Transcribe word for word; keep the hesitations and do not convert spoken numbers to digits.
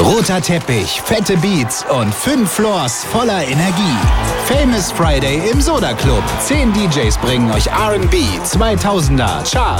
Roter Teppich, fette Beats und fünf Floors voller Energie. Famous Friday im Soda Club. Zehn D Js bringen euch R and B, zweitausender, Charts